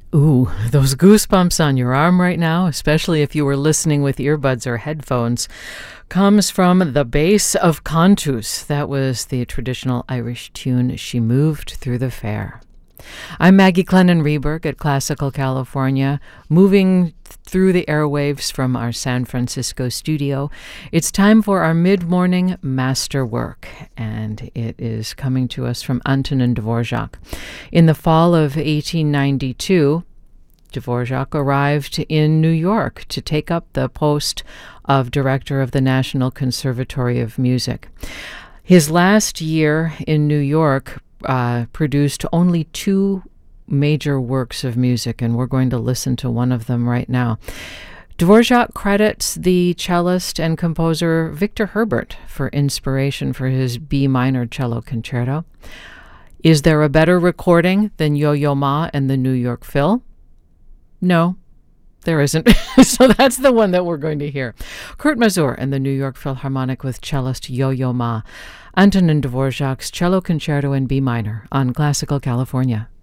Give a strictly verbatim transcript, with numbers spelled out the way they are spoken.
Ooh, those goosebumps on your arm right now, especially if you were listening with earbuds or headphones, comes from the bass of Cantus. That was the traditional Irish tune, She Moved Through the Fair. I'm Maggie Clennon Reberg at Classical California, moving through the airwaves from our San Francisco studio. It's time for our mid-morning masterwork, and it is coming to us from Antonin Dvorak. In the fall of eighteen ninety-two, Dvorak arrived in New York to take up the post of director of the National Conservatory of Music. His last year in New York uh, produced only two major works of music, and we're going to listen to one of them right now. Dvorak credits the cellist and composer Victor Herbert for inspiration for his B minor cello concerto. Is there a better recording than Yo-Yo Ma and the New York Phil? No, there isn't. So that's the one that we're going to hear. Kurt Masur and the New York Philharmonic with cellist Yo-Yo Ma. Antonin Dvorak's Cello Concerto in B minor on Classical California.